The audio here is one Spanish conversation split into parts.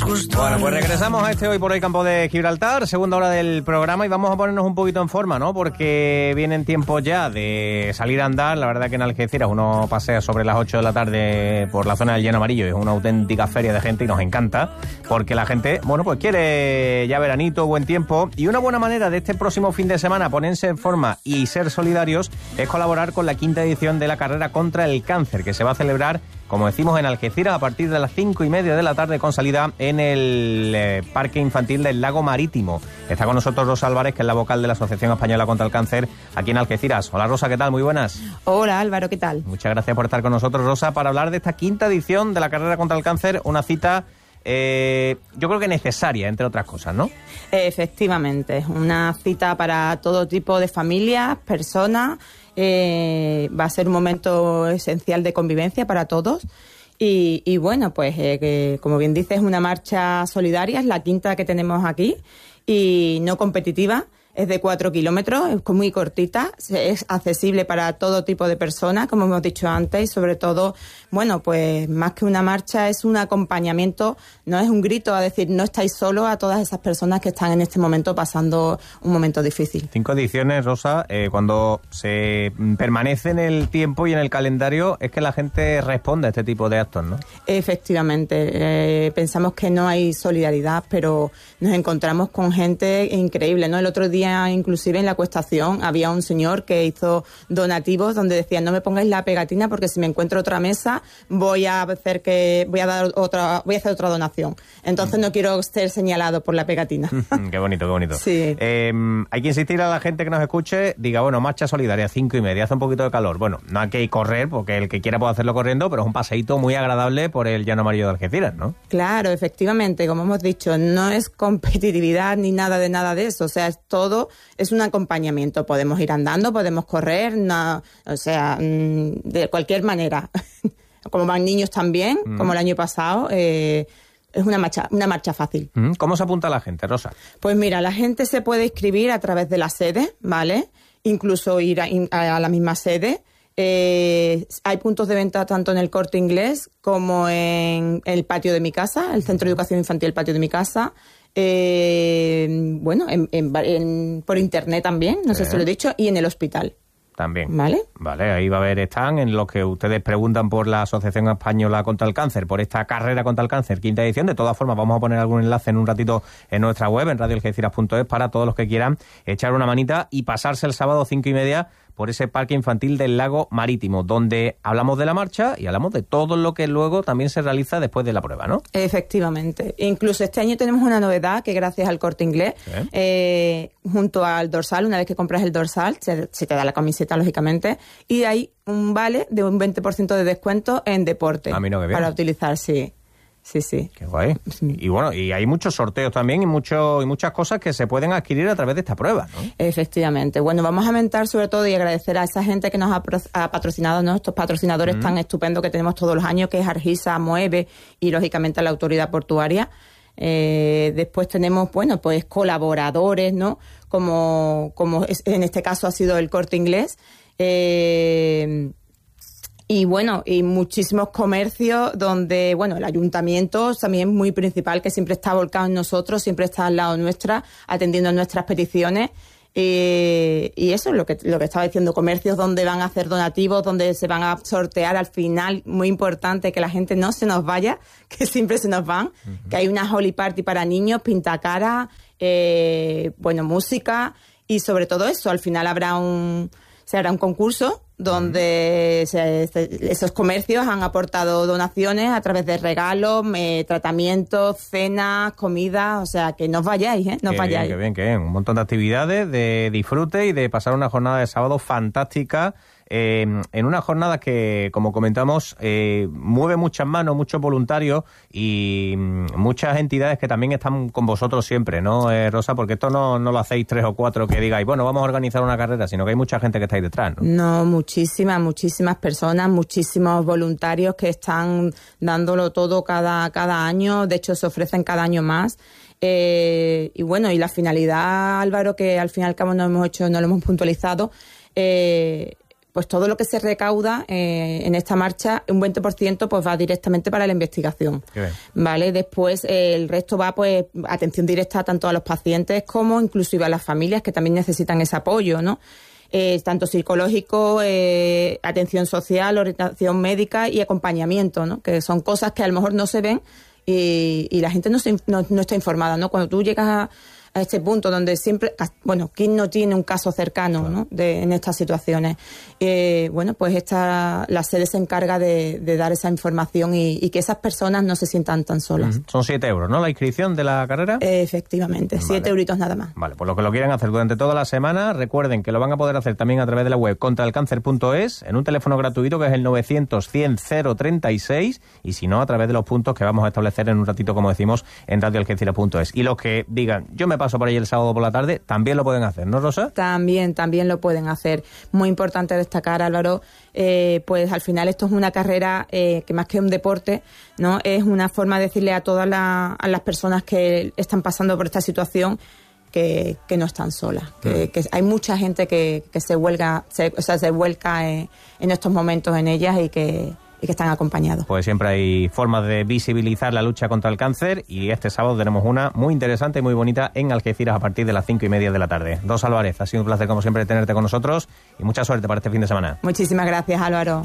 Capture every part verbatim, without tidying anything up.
gustó. Bueno, pues regresamos a este Hoy por Hoy Campo de Gibraltar, segunda hora del programa, y vamos a ponernos un poquito en forma, ¿no? Porque vienen tiempos ya de salir a andar. La verdad que en Algeciras uno pasea sobre las ocho de la tarde por la zona del Llano Amarillo, es una auténtica feria de gente y nos encanta, porque la gente, bueno, pues quiere ya veranito, buen tiempo, y una buena manera de este próximo fin de semana ponerse en forma y ser solidarios es colaborar con la quinta edición de la carrera contra el cáncer, que se va a celebrar, como decimos, en Algeciras a partir de las cinco y media de la tarde, con salida en el eh, Parque Infantil del Lago Marítimo. Está con nosotros Rosa Álvarez, que es la vocal de la Asociación Española contra el Cáncer aquí en Algeciras. Hola Rosa, ¿qué tal? Muy buenas. Hola Álvaro, ¿qué tal? Muchas gracias por estar con nosotros, Rosa, para hablar de esta quinta edición de la carrera contra el cáncer, una cita eh, yo creo que necesaria, entre otras cosas, ¿no? Efectivamente, es una cita para todo tipo de familias, personas. Eh, va a ser un momento esencial de convivencia para todos. Y, y bueno, pues eh, que, como bien dices, es una marcha solidaria, es la quinta que tenemos aquí y no competitiva. Es de cuatro kilómetros, es muy cortita, es accesible para todo tipo de personas, como hemos dicho antes, y sobre todo, bueno, pues más que una marcha es un acompañamiento, no es un grito a decir no estáis solos a todas esas personas que están en este momento pasando un momento difícil. Cinco ediciones, Rosa, eh, cuando se permanece en el tiempo y en el calendario es que la gente responde a este tipo de actos, ¿no? Efectivamente, eh, pensamos que no hay solidaridad, pero nos encontramos con gente increíble, ¿no? El otro día, inclusive en la acuestación, había un señor que hizo donativos donde decía no me pongáis la pegatina porque si me encuentro otra mesa voy a hacer que voy a dar otra voy a hacer otra donación. Entonces no quiero ser señalado por la pegatina. Qué bonito, qué bonito. Sí. Eh, hay que insistir a la gente que nos escuche, diga, bueno, marcha solidaria, cinco y media, hace un poquito de calor. Bueno, no hay que correr porque el que quiera puede hacerlo corriendo, pero es un paseíto muy agradable por el Llano Amarillo de Algeciras, ¿no? Claro, efectivamente, como hemos dicho, no es competitividad ni nada de nada de eso, o sea, es todo es un acompañamiento. Podemos ir andando, podemos correr, no, o sea, de cualquier manera. Como van niños también, mm. como el año pasado, eh, es una marcha, una marcha fácil. Mm. ¿Cómo se apunta la gente, Rosa? Pues mira, la gente se puede inscribir a través de la sede, ¿vale? Incluso ir a, a la misma sede. Eh, hay puntos de venta tanto en el Corte Inglés como en el patio de mi casa, el Centro de Educación Infantil Patio de mi casa. Eh, bueno, en, en, en, por internet también, no sí. sé si lo he dicho, y en el hospital. También. ¿Vale? Vale, ahí va a haber stand en los que ustedes preguntan por la Asociación Española contra el Cáncer, por esta carrera contra el cáncer, quinta edición. De todas formas, vamos a poner algún enlace en un ratito en nuestra web, en radio algeciras punto es, para todos los que quieran echar una manita y pasarse el sábado cinco y media por ese parque infantil del Lago Marítimo, donde hablamos de la marcha y hablamos de todo lo que luego también se realiza después de la prueba, ¿no? Efectivamente. Incluso este año tenemos una novedad que gracias al Corte Inglés, ¿sí? eh, junto al dorsal, una vez que compras el dorsal, se, se te da la camiseta, lógicamente, y hay un vale de un veinte por ciento de descuento en deporte. A mí no, que bien. Para utilizar, sí. Sí, sí. Qué guay. Sí. Y bueno, y hay muchos sorteos también y mucho, y muchas cosas que se pueden adquirir a través de esta prueba, ¿no? Efectivamente. Bueno, vamos a aumentar sobre todo y agradecer a esa gente que nos ha, ha patrocinado, ¿no? Estos patrocinadores mm. tan estupendos que tenemos todos los años, que es Argisa, Moeve y lógicamente la autoridad portuaria. Eh, después tenemos, bueno, pues colaboradores, ¿no? Como, como es, en este caso ha sido el Corte Inglés. Eh, Y bueno, y muchísimos comercios donde, bueno, el ayuntamiento también muy principal, que siempre está volcado en nosotros, siempre está al lado nuestra, atendiendo nuestras peticiones. Eh, y eso es lo que, lo que estaba diciendo, comercios donde van a hacer donativos, donde se van a sortear al final, muy importante que la gente no se nos vaya, que siempre se nos van, uh-huh. que hay una holy party para niños, pintacara, eh, bueno, música y sobre todo eso, al final habrá un, se hará un concurso donde se, se, esos comercios han aportado donaciones a través de regalos, eh, tratamientos, cenas, comida, o sea, que no os vayáis, ¿eh? No os vayáis. Bien, qué bien, qué bien. Un montón de actividades, de disfrute y de pasar una jornada de sábado fantástica. Eh, en una jornada que, como comentamos, eh, mueve muchas manos, muchos voluntarios y muchas entidades que también están con vosotros siempre, ¿no, eh, Rosa? Porque esto no, no lo hacéis tres o cuatro que digáis, bueno, vamos a organizar una carrera, sino que hay mucha gente que estáis detrás, ¿no? No, muchísimas, muchísimas personas, muchísimos voluntarios que están dándolo todo cada, cada año, de hecho se ofrecen cada año más. Eh, y bueno, y la finalidad, Álvaro, que al fin y al cabo no hemos hecho, no lo hemos puntualizado, eh, pues todo lo que se recauda eh, en esta marcha, un veinte por ciento pues va directamente para la investigación. ¿Vale? Después eh, el resto va pues atención directa tanto a los pacientes como inclusive a las familias que también necesitan ese apoyo, ¿no? Eh, tanto psicológico, eh, atención social, orientación médica y acompañamiento, ¿no? Que son cosas que a lo mejor no se ven y, y la gente no, se, no, no está informada, ¿no? Cuando tú llegas a a este punto donde siempre, bueno, ¿quién no tiene un caso cercano, claro, ¿no? de, en estas situaciones? Eh, bueno, pues esta, la sede se encarga de, de dar esa información y, y que esas personas no se sientan tan solas. Uh-huh. Son siete euros, ¿no? La inscripción de la carrera. Eh, efectivamente, vale. siete euritos nada más. Vale, pues lo que lo quieran hacer durante toda la semana, recuerden que lo van a poder hacer también a través de la web contra el cáncer punto es, en un teléfono gratuito que es el novecientos cien cero treinta y seis, y si no, a través de los puntos que vamos a establecer en un ratito, como decimos, en radio algeciras punto es. Y los que digan, yo me paso por ahí el sábado por la tarde, también lo pueden hacer, ¿no, Rosa? También, también lo pueden hacer. Muy importante destacar, Álvaro, eh, pues al final esto es una carrera eh, que más que un deporte, ¿no? Es una forma de decirle a todas la, a las personas que están pasando por esta situación que, que no están solas, que, mm. que hay mucha gente que, que se huelga, se, o sea, se vuelca eh, en estos momentos en ellas y que y que están acompañados. Pues siempre hay formas de visibilizar la lucha contra el cáncer y este sábado tenemos una muy interesante y muy bonita en Algeciras a partir de las cinco y media de la tarde. Rosa Álvarez, ha sido un placer como siempre tenerte con nosotros y mucha suerte para este fin de semana. Muchísimas gracias, Álvaro.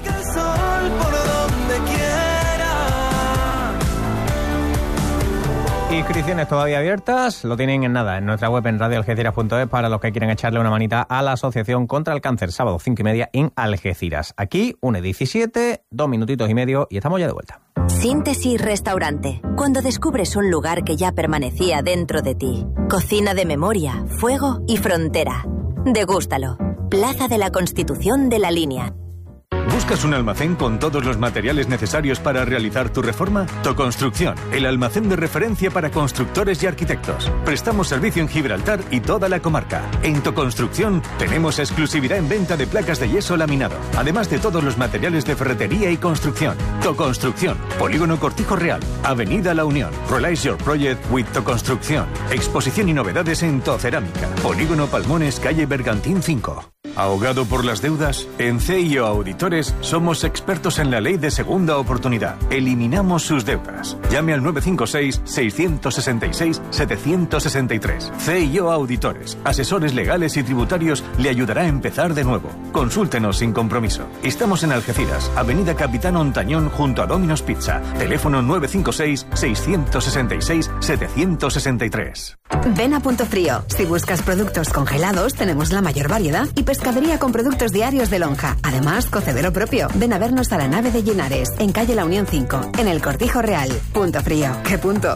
Inscripciones todavía abiertas, lo tienen en nada, en nuestra web en radio algeciras punto es para los que quieran echarle una manita a la Asociación contra el Cáncer, sábado cinco y media en Algeciras. Aquí, una diecisiete, dos minutitos y medio y estamos ya de vuelta. Síntesis Restaurante. Cuando descubres un lugar que ya permanecía dentro de ti. Cocina de memoria, fuego y frontera. Degústalo. Plaza de la Constitución de la Línea. ¿Buscas un almacén con todos los materiales necesarios para realizar tu reforma? Toconstrucción, el almacén de referencia para constructores y arquitectos. Prestamos servicio en Gibraltar y toda la comarca. En Toconstrucción tenemos exclusividad en venta de placas de yeso laminado, además de todos los materiales de ferretería y construcción. Toconstrucción, Polígono Cortijo Real, Avenida La Unión. Realize your project with Toconstrucción. Exposición y novedades en Tocerámica. Polígono Palmones, calle Bergantín cinco. ¿Ahogado por las deudas? En C I O Auditores somos expertos en la ley de segunda oportunidad. Eliminamos sus deudas. Llame al nueve cinco seis, seis seis seis, siete seis tres. C I O Auditores, asesores legales y tributarios, le ayudará a empezar de nuevo. Consúltenos sin compromiso. Estamos en Algeciras, Avenida Capitán Ontañón junto a Domino's Pizza. Teléfono nueve cinco seis, seis seis seis, siete seis tres. Ven a Punto Frío. Si buscas productos congelados, tenemos la mayor variedad y pescadería con productos diarios de lonja. Además, cocedero propio. Ven a vernos a la nave de Llenares, en calle La Unión cinco, en el Cortijo Real. Punto Frío. ¿Qué punto?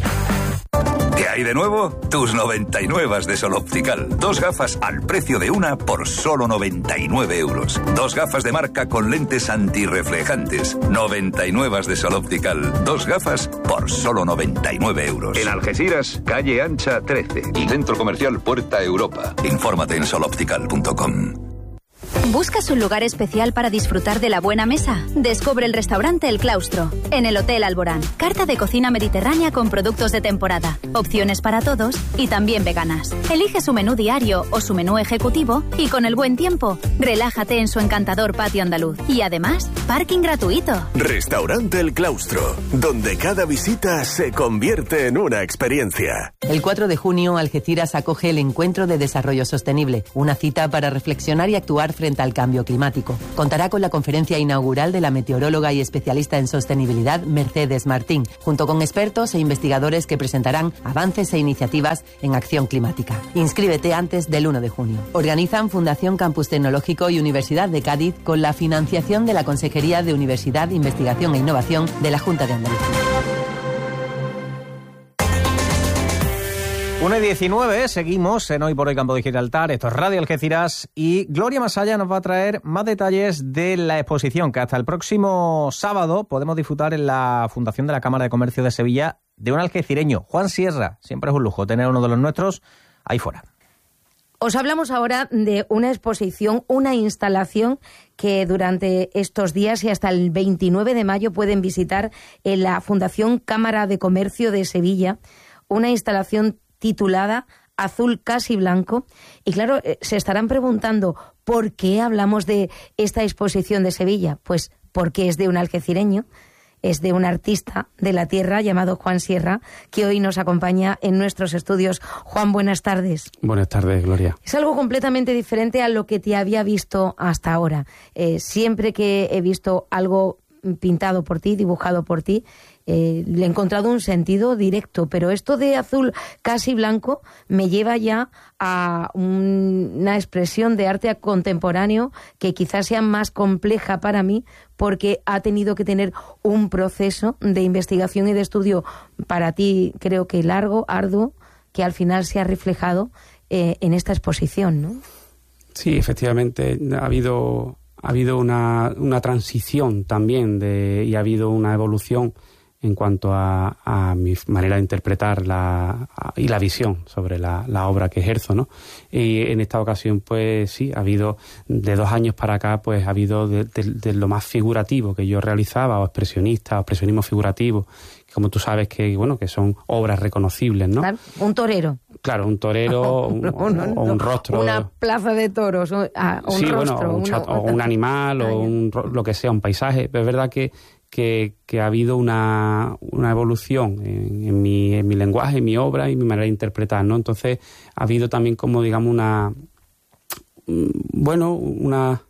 ¿Qué hay de nuevo? Tus noventa y nueve de Sol Optical. Dos gafas al precio de una por solo noventa y nueve euros. Dos gafas de marca con lentes antirreflejantes. noventa y nueve de Sol Optical. Dos gafas por solo noventa y nueve euros. En Algeciras, calle Ancha trece. Y Centro Comercial Puerta Europa. Infórmate en sol optical punto com. ¿Buscas un lugar especial para disfrutar de la buena mesa? Descubre el restaurante El Claustro, en el Hotel Alborán. Carta de cocina mediterránea con productos de temporada, opciones para todos y también veganas. Elige su menú diario o su menú ejecutivo y con el buen tiempo, relájate en su encantador patio andaluz. Y además, parking gratuito. Restaurante El Claustro, donde cada visita se convierte en una experiencia. El cuatro de junio, Algeciras acoge el Encuentro de Desarrollo Sostenible, una cita para reflexionar y actuar frente al cambio climático. Contará con la conferencia inaugural de la meteoróloga y especialista en sostenibilidad Mercedes Martín, junto con expertos e investigadores que presentarán avances e iniciativas en acción climática. Inscríbete antes del uno de junio. Organizan Fundación Campus Tecnológico y Universidad de Cádiz con la financiación de la Consejería de Universidad, Investigación e Innovación de la Junta de Andalucía. una y diecinueve, seguimos en Hoy por Hoy Campo de Gibraltar, esto es Radio Algeciras y Gloria Masaya nos va a traer más detalles de la exposición que hasta el próximo sábado podemos disfrutar en la Fundación de la Cámara de Comercio de Sevilla de un algecireño, Juan Sierra. Siempre es un lujo tener uno de los nuestros ahí fuera. Os hablamos ahora de una exposición, una instalación que durante estos días y hasta el veintinueve de mayo pueden visitar en la Fundación Cámara de Comercio de Sevilla, una instalación titulada azul casi blanco. Y claro, eh, se estarán preguntando ¿por qué hablamos de esta exposición de Sevilla? Pues porque es de un algecireño, es de un artista de la tierra llamado Juan Sierra, que hoy nos acompaña en nuestros estudios. Juan, buenas tardes. Buenas tardes, Gloria. Es algo completamente diferente a lo que te había visto hasta ahora. Eh, siempre que he visto algo pintado por ti, dibujado por ti, eh, le he encontrado un sentido directo, pero esto de azul casi blanco me lleva ya a un, una expresión de arte contemporáneo que quizás sea más compleja para mí, porque ha tenido que tener un proceso de investigación y de estudio para ti, creo que largo, arduo, que al final se ha reflejado eh, en esta exposición, ¿no? Sí, efectivamente, ha habido... Ha habido una, una transición también de, y ha habido una evolución en cuanto a, a mi manera de interpretar la, a, y la visión sobre la, la obra que ejerzo, ¿no? Y en esta ocasión, pues sí, ha habido, de dos años para acá, pues ha habido de, de, de lo más figurativo que yo realizaba, o expresionista, o expresionismo figurativo, que como tú sabes que, bueno, que son obras reconocibles, ¿no? Claro, un torero. Claro, un torero un, no, no, no, o un rostro. Una plaza de toros, un, ah, un sí, rostro. Bueno, un, chat, o un animal, o un, lo que sea, un paisaje. Pero es verdad que, que, que ha habido una, una evolución en, en, mi, en mi lenguaje, en mi obra y mi manera de interpretar, ¿no? Entonces ha habido también como, digamos, una... Bueno, una...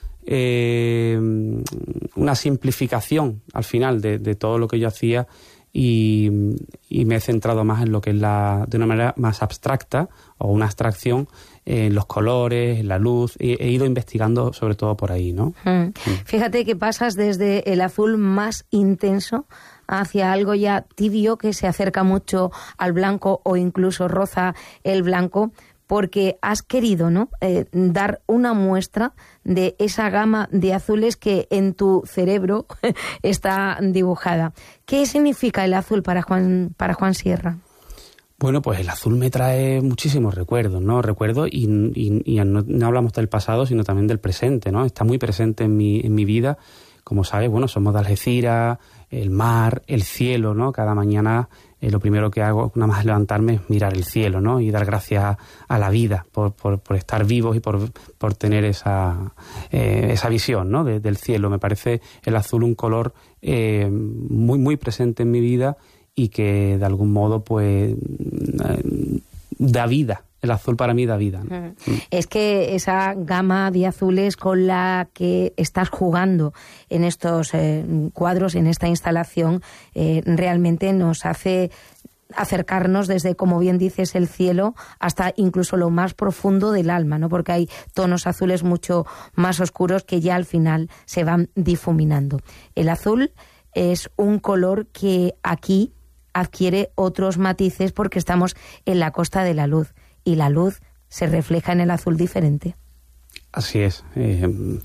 Eh, una simplificación al final de, de todo lo que yo hacía. Y, y me he centrado más en lo que es la, de una manera más abstracta o una abstracción en los colores, en la luz. He, he ido investigando sobre todo por ahí, ¿no? Mm. Fíjate que pasas desde el azul más intenso hacia algo ya tibio que se acerca mucho al blanco o incluso roza el blanco, porque has querido, ¿no?, eh, dar una muestra de esa gama de azules que en tu cerebro está dibujada. ¿Qué significa el azul para Juan, para Juan Sierra? Bueno, pues el azul me trae muchísimos recuerdos, ¿no? Recuerdos y, y, y no, no hablamos del pasado, sino también del presente, ¿no? Está muy presente en mi, en mi vida. Como sabes, bueno, somos de Algeciras, el mar, el cielo, ¿no? Cada mañana eh, lo primero que hago, nada más levantarme, es mirar el cielo, ¿no? Y dar gracias a, a la vida por, por, por estar vivos y por, por tener esa, eh, esa visión, ¿no? De, del cielo. Me parece el azul un color eh, muy, muy presente en mi vida y que de algún modo, pues, eh, da vida. El azul para mí da vida, ¿no? Mm. Es que esa gama de azules con la que estás jugando en estos eh, cuadros, en esta instalación, eh, realmente nos hace acercarnos desde, como bien dices, el cielo hasta incluso lo más profundo del alma, ¿no? Porque hay tonos azules mucho más oscuros que ya al final se van difuminando. El azul es un color que aquí adquiere otros matices porque estamos en la Costa de la Luz. Y la luz se refleja en el azul diferente. Así es. Eh,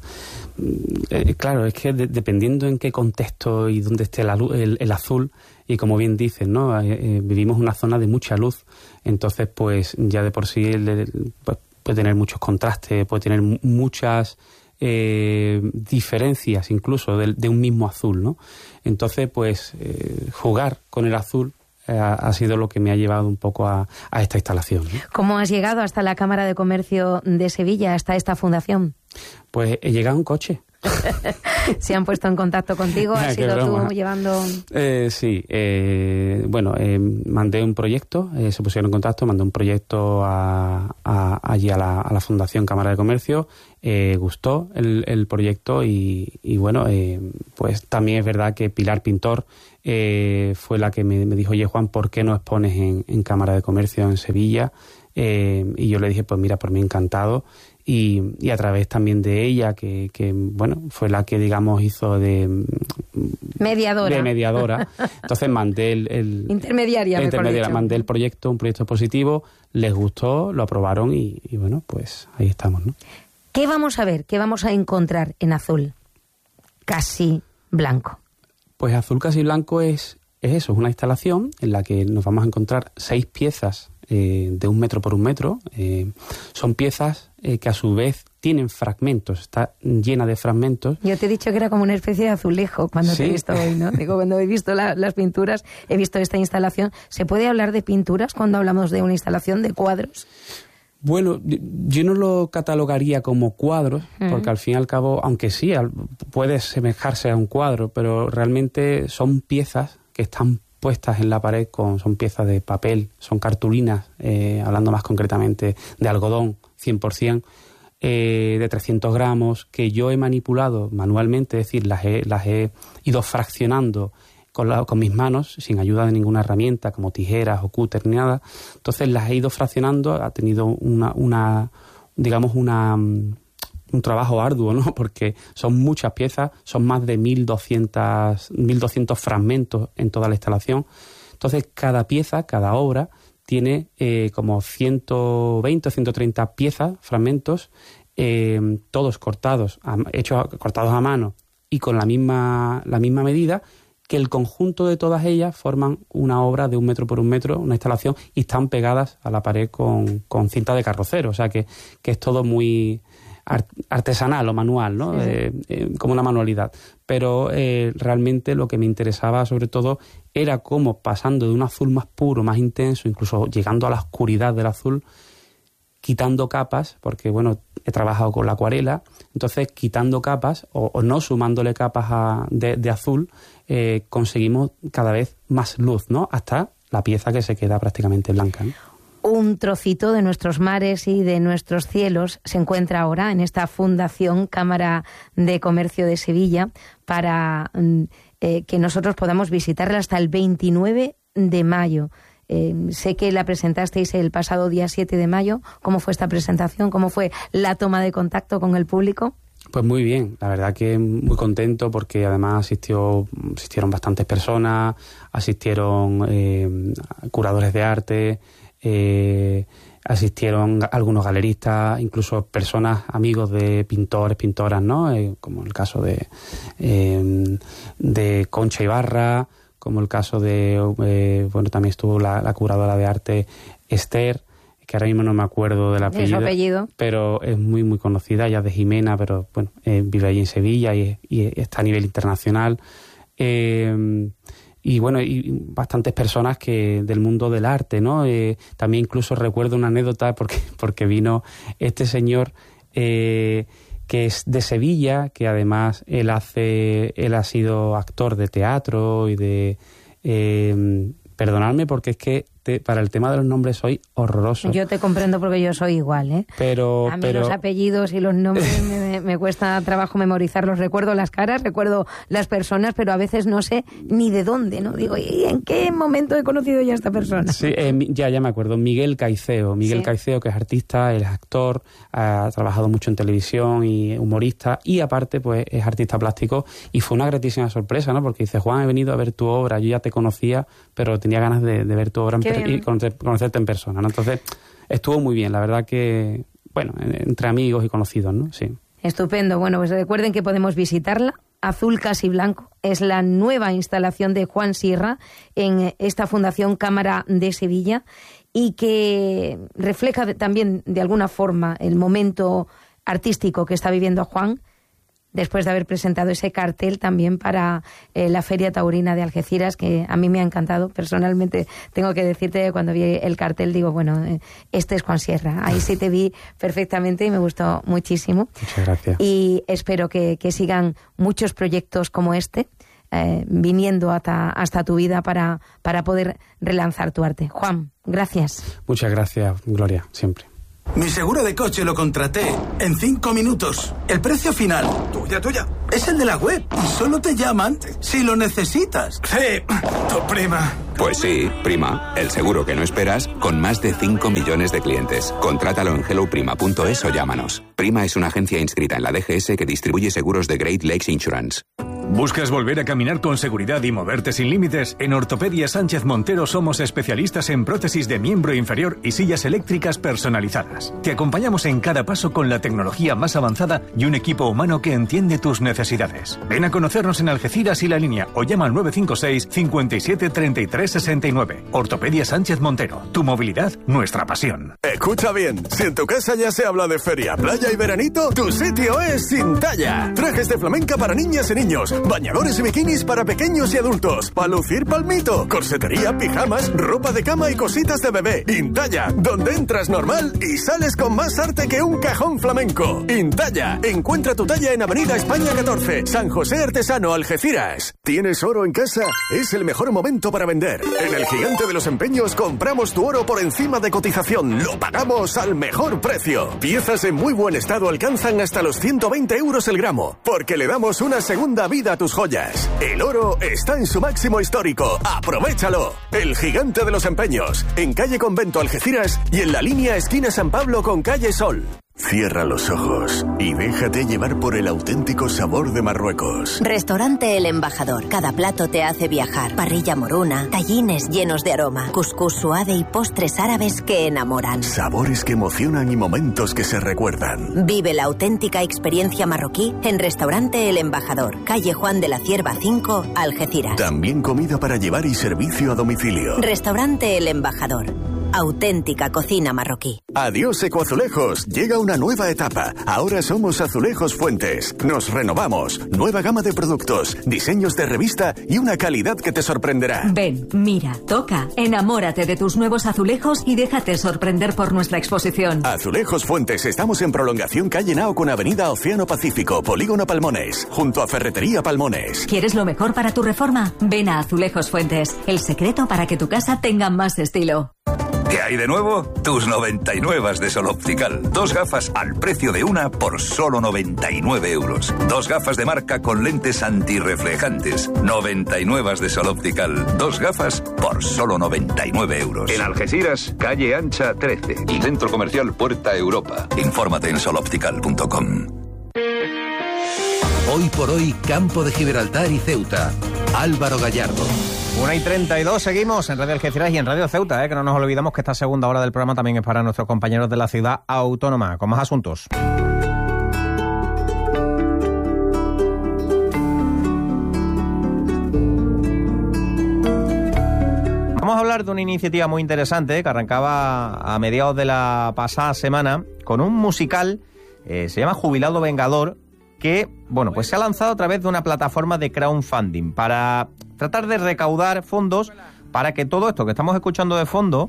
eh, claro, es que de, dependiendo en qué contexto y dónde esté la luz, el, el azul, y como bien dices, ¿no? Eh, eh, vivimos en una zona de mucha luz, entonces pues ya de por sí el, el, pues, puede tener muchos contrastes, puede tener muchas eh, diferencias incluso de, de un mismo azul, ¿no? Entonces pues eh, jugar con el azul ha sido lo que me ha llevado un poco a, a esta instalación, ¿no? ¿Cómo has llegado hasta la Cámara de Comercio de Sevilla, hasta esta fundación? Pues he llegado en coche. ¿Se han puesto en contacto contigo? ¿Has sido tú llevando...? Eh, sí, eh, bueno, eh, mandé un proyecto, eh, se pusieron en contacto, mandé un proyecto a, a, allí a la, a la Fundación Cámara de Comercio, eh, gustó el, el proyecto y, y bueno, eh, pues también es verdad que Pilar Pintor eh, fue la que me, me dijo, oye Juan, ¿por qué no expones en, en Cámara de Comercio en Sevilla? Eh, y yo le dije, pues mira, por mí encantado. Y, y a través también de ella, que, que bueno, fue la que, digamos, hizo de... Mediadora. De mediadora. Entonces mandé el... el intermediaria, el, mejor dicho. Mandé el proyecto, un proyecto positivo, les gustó, lo aprobaron y, y bueno, pues ahí estamos, ¿no? ¿Qué vamos a ver? ¿Qué vamos a encontrar en azul casi blanco? Pues azul casi blanco es, es eso, es una instalación en la que nos vamos a encontrar seis piezas eh, de un metro por un metro. Eh, son piezas eh, que a su vez tienen fragmentos, está llena de fragmentos. Yo te he dicho que era como una especie de azulejo cuando ¿Sí? te he visto hoy, ¿no? Digo, cuando he visto la, las pinturas, he visto esta instalación. ¿Se puede hablar de pinturas cuando hablamos de una instalación de cuadros? Bueno, yo no lo catalogaría como cuadros, uh-huh. porque al fin y al cabo, aunque sí, puede semejarse a un cuadro, pero realmente son piezas que están puestas en la pared, con, son piezas de papel, son cartulinas, eh, hablando más concretamente de algodón, cien por ciento, eh, de trescientos gramos, que yo he manipulado manualmente, es decir, las he, las he ido fraccionando Con, la, con mis manos, sin ayuda de ninguna herramienta, como tijeras o cúter ni nada. Entonces las he ido fraccionando, ha tenido una, una digamos, una, un trabajo arduo, ¿no? Porque son muchas piezas, son más de mil doscientos fragmentos en toda la instalación. Entonces cada pieza, cada obra, tiene eh, como ciento veinte o ciento treinta piezas, fragmentos, eh, todos cortados, a, hechos cortados a mano y con la misma, la misma medida, que el conjunto de todas ellas forman una obra de un metro por un metro, una instalación, y están pegadas a la pared con, con cinta de carrocero. O sea que, que es todo muy art, artesanal o manual, ¿no? Sí. Eh, eh, como una manualidad. Pero eh, realmente lo que me interesaba sobre todo era cómo, pasando de un azul más puro, más intenso, incluso llegando a la oscuridad del azul, quitando capas, porque bueno, he trabajado con la acuarela, entonces quitando capas o, o no sumándole capas a, de, de azul, eh, conseguimos cada vez más luz, ¿no? Hasta la pieza que se queda prácticamente blanca, ¿no? Un trocito de nuestros mares y de nuestros cielos se encuentra ahora en esta Fundación Cámara de Comercio de Sevilla para eh, que nosotros podamos visitarla hasta el veintinueve de mayo. Eh, sé que la presentasteis el pasado día siete de mayo. ¿Cómo fue esta presentación? ¿Cómo fue la toma de contacto con el público? Pues muy bien, la verdad que muy contento porque además asistió, asistieron bastantes personas, asistieron eh, curadores de arte, eh, asistieron algunos galeristas, incluso personas, amigos de pintores, pintoras, ¿no? Eh, como el caso de, eh, de Concha Ibarra, como el caso de, eh, bueno, también estuvo la, la curadora de arte Esther, que ahora mismo no me acuerdo del apellido, apellido, pero es muy muy conocida, ella es de Jimena, pero bueno, eh, vive allí en Sevilla y, y está a nivel internacional. Eh, y bueno, y bastantes personas que del mundo del arte, ¿no? Eh, también incluso recuerdo una anécdota porque, porque vino este señor eh, que es de Sevilla, que además él hace, él ha sido actor de teatro y de... Eh, perdonadme porque es que te, para el tema de los nombres soy horroroso. Yo te comprendo porque yo soy igual, ¿eh? Pero, a mí pero... los apellidos y los nombres me, me cuesta trabajo memorizarlos. Recuerdo las caras, recuerdo las personas, pero a veces no sé ni de dónde, ¿no? Digo, ¿y en qué momento he conocido ya a esta persona? Sí, eh, ya, ya me acuerdo. Miguel Caiceo. Miguel sí. Caiceo, que es artista, él es actor, ha trabajado mucho en televisión y humorista, y aparte, pues, es artista plástico, y fue una gratísima sorpresa, ¿no? Porque dice, Juan, he venido a ver tu obra, yo ya te conocía, pero tenía ganas de, de ver tu obra en per- y conocer, conocerte en persona, ¿no? Entonces, estuvo muy bien, la verdad que, bueno, entre amigos y conocidos, ¿no? Sí. Estupendo. Bueno, pues recuerden que podemos visitarla. Azul Casi Blanco es la nueva instalación de Juan Sierra en esta Fundación Cámara de Sevilla y que refleja también de alguna forma el momento artístico que está viviendo Juan, después de haber presentado ese cartel también para eh, la Feria Taurina de Algeciras, que a mí me ha encantado. Personalmente tengo que decirte que cuando vi el cartel digo, bueno, eh, este es Juan Sierra. Ahí sí te vi perfectamente y me gustó muchísimo. Muchas gracias. Y espero que, que sigan muchos proyectos como este, eh, viniendo hasta, hasta tu vida para, para poder relanzar tu arte. Juan, gracias. Muchas gracias, Gloria, siempre. Mi seguro de coche lo contraté en cinco minutos. El precio final, tuya, tuya, es el de la web. Y solo te llaman si lo necesitas. Sí, tu prima. Pues sí, Prima, el seguro que no esperas con más de cinco millones de clientes. Contrátalo en hello prima punto es o llámanos. Prima es una agencia inscrita en la D G S que distribuye seguros de Great Lakes Insurance. ¿Buscas volver a caminar con seguridad y moverte sin límites? En Ortopedia Sánchez Montero somos especialistas en prótesis de miembro inferior y sillas eléctricas personalizadas. Te acompañamos en cada paso con la tecnología más avanzada y un equipo humano que entiende tus necesidades. Ven a conocernos en Algeciras y La Línea o llama al nueve cinco seis, cinco siete, treinta y tres sesenta y nueve. Ortopedia Sánchez Montero. Tu movilidad, nuestra pasión. Escucha bien, si en tu casa ya se habla de feria, playa y veranito, tu sitio es Intalla. Trajes de flamenca para niñas y niños, bañadores y bikinis para pequeños y adultos, para lucir palmito, corsetería, pijamas, ropa de cama y cositas de bebé. Intalla, donde entras normal y sales con más arte que un cajón flamenco. Intalla, encuentra tu talla en Avenida España catorce, San José Artesano, Algeciras. ¿Tienes oro en casa? Es el mejor momento para vender. En el Gigante de los Empeños compramos tu oro por encima de cotización. Lo pagamos al mejor precio. Piezas en muy buen estado alcanzan hasta los ciento veinte euros el gramo, porque le damos una segunda vida a tus joyas. El oro está en su máximo histórico. ¡Aprovéchalo! El Gigante de los Empeños, en calle Convento Algeciras y en La Línea esquina San Pablo con calle Sol. Cierra los ojos y déjate llevar por el auténtico sabor de Marruecos. Restaurante El Embajador. Cada plato te hace viajar. Parrilla moruna, tallines llenos de aroma, cuscús suave y postres árabes que enamoran. Sabores que emocionan y momentos que se recuerdan. Vive la auténtica experiencia marroquí en Restaurante El Embajador, calle Juan de la Cierva cinco, Algeciras. También comida para llevar y servicio a domicilio. Restaurante El Embajador. Auténtica cocina marroquí. Adiós Ecoazulejos, llega una nueva etapa. Ahora somos Azulejos Fuentes. Nos renovamos. Nueva gama de productos, diseños de revista y una calidad que te sorprenderá. Ven, mira, toca, enamórate de tus nuevos azulejos y déjate sorprender por nuestra exposición. Azulejos Fuentes, estamos en prolongación calle Nao con avenida Océano Pacífico, Polígono Palmones, junto a Ferretería Palmones. ¿Quieres lo mejor para tu reforma? Ven a Azulejos Fuentes, el secreto para que tu casa tenga más estilo. ¿Qué hay de nuevo? Tus noventa y nueve de Sol Optical. Dos gafas al precio de una por solo noventa y nueve euros. Dos gafas de marca con lentes antirreflejantes. noventa y nueve de Sol Optical. Dos gafas por solo noventa y nueve euros. En Algeciras, calle Ancha trece. Y Centro Comercial Puerta Europa. Infórmate en sol optical punto com. Hoy por hoy, Campo de Gibraltar y Ceuta. Álvaro Gallardo. una y treinta y dos, seguimos en Radio Algeciras y en Radio Ceuta, ¿eh? Que no nos olvidamos que esta segunda hora del programa también es para nuestros compañeros de la ciudad autónoma, con más asuntos. Vamos a hablar de una iniciativa muy interesante que arrancaba a mediados de la pasada semana con un musical, eh, se llama Jubilado Vengador, que, bueno, pues se ha lanzado a través de una plataforma de crowdfunding para tratar de recaudar fondos para que todo esto que estamos escuchando de fondo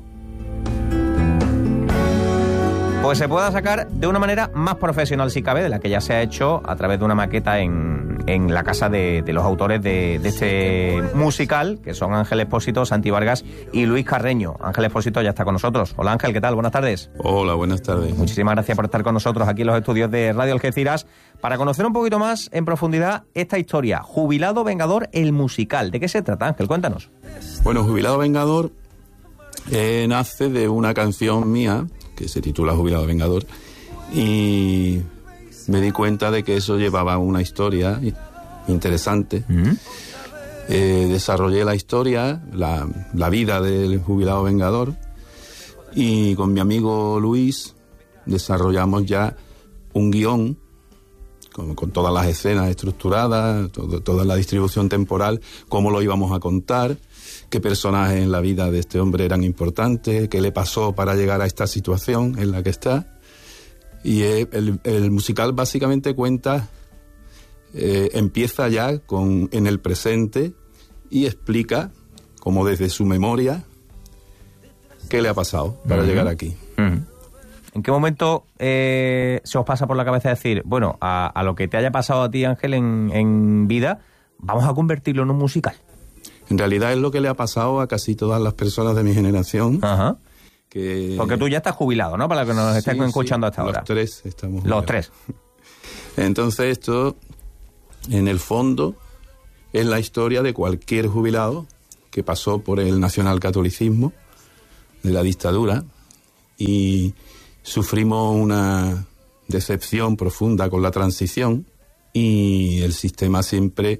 pues se pueda sacar de una manera más profesional, si cabe, de la que ya se ha hecho a través de una maqueta en, en la casa de, de los autores de, de este musical, que son Ángel Expósito, Santi Vargas y Luis Carreño. Ángel Expósito ya está con nosotros. Hola Ángel, ¿qué tal? Buenas tardes. Hola, buenas tardes. Muchísimas gracias por estar con nosotros aquí en los estudios de Radio Algeciras para conocer un poquito más en profundidad esta historia. Jubilado Vengador, el musical. ¿De qué se trata, Ángel? Cuéntanos. Bueno, Jubilado Vengador eh, nace de una canción mía que se titula Jubilado Vengador, y me di cuenta de que eso llevaba una historia interesante. Mm. Eh, desarrollé la historia, la, la vida del Jubilado Vengador, y con mi amigo Luis desarrollamos ya un guión con, con todas las escenas estructuradas, todo, toda la distribución temporal, cómo lo íbamos a contar, qué personajes en la vida de este hombre eran importantes, qué le pasó para llegar a esta situación en la que está. Y el, el musical básicamente cuenta, eh, empieza ya con, en el presente y explica, como desde su memoria, qué le ha pasado para uh-huh. llegar aquí. Uh-huh. ¿En qué momento eh, se os pasa por la cabeza decir, bueno, a, a lo que te haya pasado a ti, Ángel, en, en vida, vamos a convertirlo en un musical? En realidad es lo que le ha pasado a casi todas las personas de mi generación. Ajá. Que... Porque tú ya estás jubilado, ¿no? Para los que nos estén sí, escuchando sí, hasta ahora. Los tres estamos jubilados. Los tres. Entonces esto, en el fondo, es la historia de cualquier jubilado que pasó por el nacionalcatolicismo, de la dictadura, y sufrimos una decepción profunda con la transición, y el sistema siempre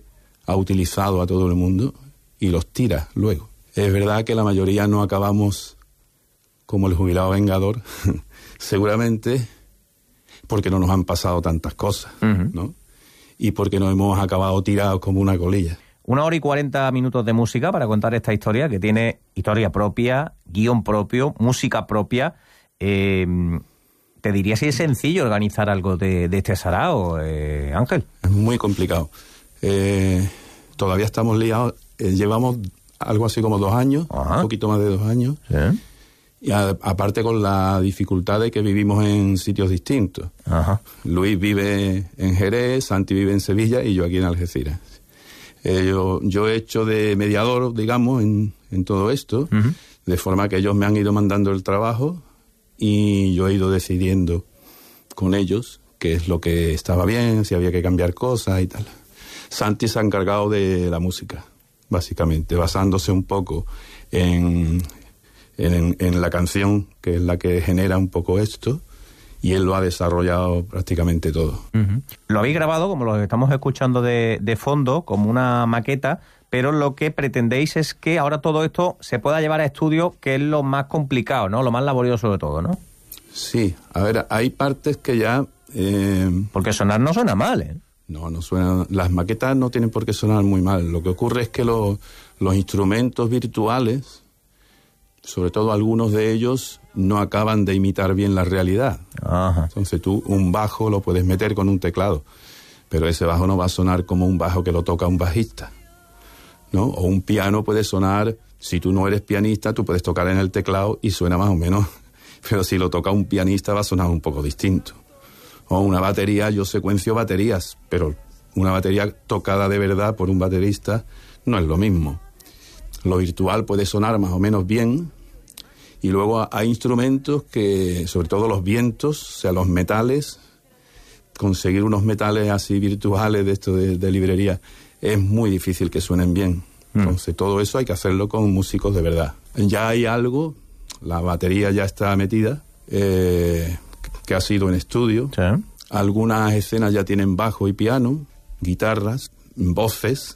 ha utilizado a todo el mundo y los tira luego. Es verdad que la mayoría no acabamos como el jubilado vengador, seguramente porque no nos han pasado tantas cosas, uh-huh. ¿no? Y porque nos hemos acabado tirados como una colilla. Una hora y cuarenta minutos de música para contar esta historia, que tiene historia propia, guión propio, música propia. Eh, ¿Te diría si es sencillo organizar algo de, de este sarao, eh, Ángel? Es muy complicado. Eh, todavía estamos liados. Eh, llevamos algo así como dos años, Ajá. un poquito más de dos años. ¿Sí? Y a, aparte con la dificultad de que vivimos en sitios distintos. Ajá. Luis vive en Jerez, Santi vive en Sevilla y yo aquí en Algeciras. Eh, yo, yo he hecho de mediador, digamos, en, en todo esto, uh-huh. de forma que ellos me han ido mandando el trabajo y yo he ido decidiendo con ellos qué es lo que estaba bien, si había que cambiar cosas y tal. Santi se ha encargado de la música, básicamente, basándose un poco en, en, en la canción, que es la que genera un poco esto, y él lo ha desarrollado prácticamente todo. Uh-huh. Lo habéis grabado, como lo estamos escuchando de, de fondo, como una maqueta, pero lo que pretendéis es que ahora todo esto se pueda llevar a estudio, que es lo más complicado, ¿no? Lo más laborioso de todo, ¿no? Sí, a ver, hay partes que ya... Eh... Porque sonar no suena mal, ¿eh? No, no suena... Las maquetas no tienen por qué sonar muy mal. Lo que ocurre es que los, los instrumentos virtuales, sobre todo algunos de ellos, no acaban de imitar bien la realidad. Ajá. Entonces tú un bajo lo puedes meter con un teclado, pero ese bajo no va a sonar como un bajo que lo toca un bajista, ¿no? O un piano puede sonar, si tú no eres pianista, tú puedes tocar en el teclado y suena más o menos, pero si lo toca un pianista va a sonar un poco distinto. O una batería, yo secuencio baterías, pero una batería tocada de verdad por un baterista no es lo mismo. Lo virtual puede sonar más o menos bien, y luego hay instrumentos que, sobre todo los vientos, o sea, los metales, conseguir unos metales así virtuales de esto de, de librería, es muy difícil que suenen bien. Mm. Entonces todo eso hay que hacerlo con músicos de verdad. Ya hay algo, la batería ya está metida, eh, que ha sido en estudio. Sí. Algunas escenas ya tienen bajo y piano, guitarras, voces,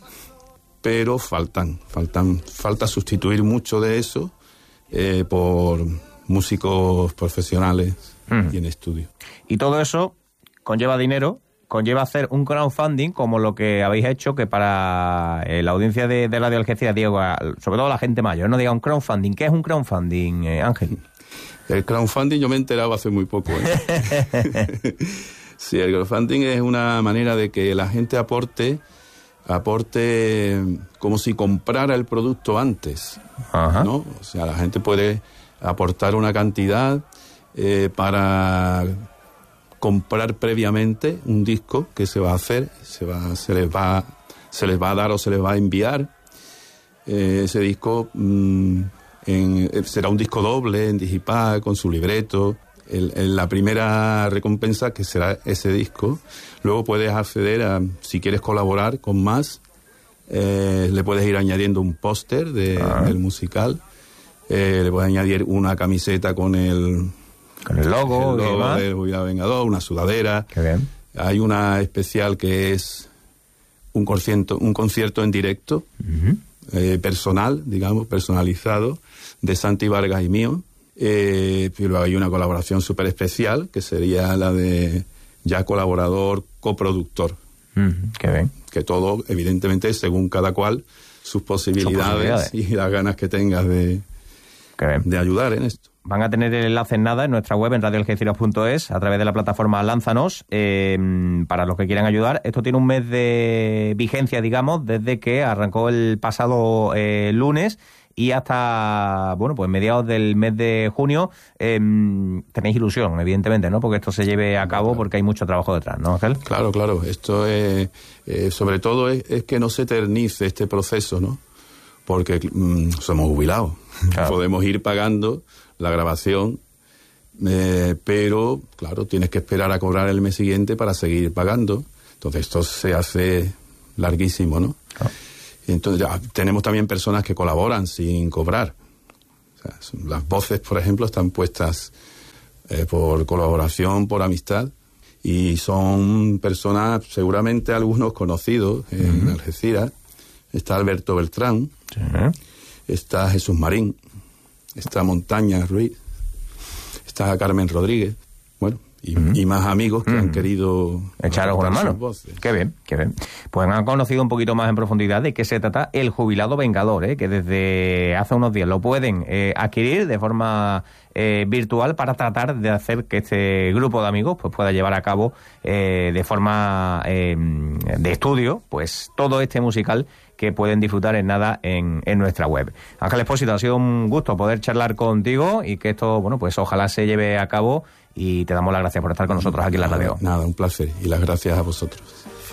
pero faltan, faltan, falta sustituir mucho de eso eh, por músicos profesionales mm. y en estudio. Y todo eso conlleva dinero, conlleva hacer un crowdfunding como lo que habéis hecho, que para eh, la audiencia de, de Radio Algeciras, Diego, sobre todo la gente mayor, no diga un crowdfunding. ¿Qué es un crowdfunding, eh, Ángel? El crowdfunding yo me he enterado hace muy poco. ¿eh? Sí, el crowdfunding es una manera de que la gente aporte, aporte como si comprara el producto antes. Ajá. ¿No? O sea, la gente puede aportar una cantidad eh, para comprar previamente un disco que se va a hacer, se va, se les va, se les va a dar o se les va a enviar. Eh, ese disco mmm, en, será un disco doble en Digipack con su libreto. El, el, la primera recompensa, que será ese disco. Luego puedes acceder a, si quieres colaborar con más, eh, le puedes ir añadiendo un póster de, ah. del musical, eh, le puedes añadir una camiseta con el, con el logo, el logo del Jubilado Vengador, una sudadera. Qué bien. Hay una especial que es un concierto, un concierto en directo, uh-huh. eh, personal, digamos, personalizado, de Santi Vargas y mío. Eh, pero hay una colaboración súper especial, que sería la de ya colaborador, coproductor. Mm, qué bien. Que todo, evidentemente, según cada cual, sus posibilidades, posibilidades. Y las ganas que tengas de, de ayudar en esto. Van a tener el enlace en nada en nuestra web, en radio algeciras punto es, a través de la plataforma Lánzanos, eh, para los que quieran ayudar. Esto tiene un mes de vigencia, digamos, desde que arrancó el pasado eh, lunes, y hasta, bueno, pues mediados del mes de junio. Eh, tenéis ilusión, evidentemente, ¿no? Porque esto se lleve a cabo, porque hay mucho trabajo detrás, ¿no, Ángel? Claro, claro. Esto es, eh, sobre todo es, es que no se eternice este proceso, ¿no? Porque mmm, somos jubilados. Claro. Podemos ir pagando la grabación, eh, pero, claro, tienes que esperar a cobrar el mes siguiente para seguir pagando. Entonces esto se hace larguísimo, ¿no? Claro. Entonces ya tenemos también personas que colaboran sin cobrar. O sea, las voces, por ejemplo, están puestas eh, por colaboración, por amistad, y son personas, seguramente algunos conocidos en uh-huh. Algeciras, está Alberto Beltrán, sí. está Jesús Marín, está Montaña Ruiz, está Carmen Rodríguez, bueno, y, uh-huh. y más amigos que uh-huh. han querido echaros una mano. Qué bien, qué bien. Pues han conocido un poquito más en profundidad de qué se trata el Jubilado Vengador, ¿eh? que desde hace unos días lo pueden eh, adquirir de forma eh, virtual para tratar de hacer que este grupo de amigos pues pueda llevar a cabo eh, de forma eh, de estudio pues todo este musical que pueden disfrutar en nada en, en nuestra web. Ángel Expósito, ha sido un gusto poder charlar contigo y que esto, bueno, pues ojalá se lleve a cabo y te damos las gracias por estar con nosotros aquí en la radio. Nada, un placer y las gracias a vosotros.